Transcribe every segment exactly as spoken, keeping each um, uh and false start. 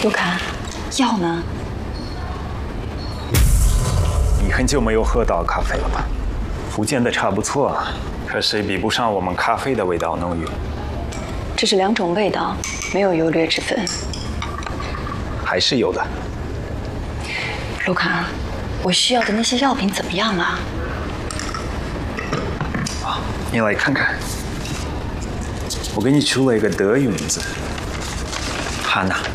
卢卡，药呢？ 你很久没有喝到咖啡了吧？福建的茶不错啊，可是比不上我们咖啡的味道浓郁。 这是两种味道，没有优劣之分。 还是有的。 卢卡，我需要的那些药品怎么样了？ 啊，你来看看，我给你出了一个德语名字，哈娜。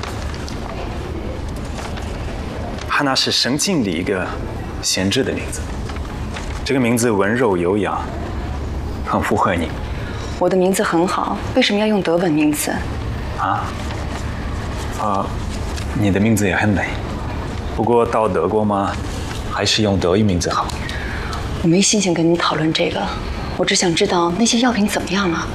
哈娜是圣经里一个先知的名字，这个名字温柔优雅，很符合你。 我的名字很好，为什么要用德文名字？ 啊？啊，你的名字也很美，不过到德国嘛，还是用德语名字好。 我没心情跟你讨论这个，我只想知道那些药品怎么样了。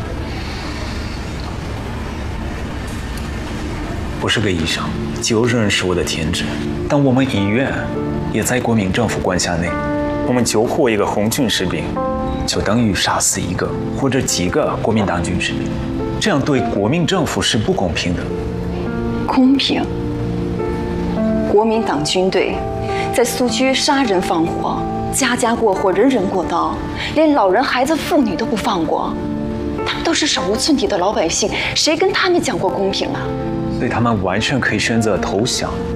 我是个医生，救人是我的天职，但我们医院也在国民政府管辖内，我们救活一个红军士兵，就等于杀死一个或者几个国民党军士兵，这样对国民政府是不公平的。 公平？国民党军队在苏区杀人放火，家家过火，人人过刀，连老人、孩子、妇女都不放过。他们都是手无寸铁的老百姓，谁跟他们讲过公平啊？ 所以他们完全可以选择投降，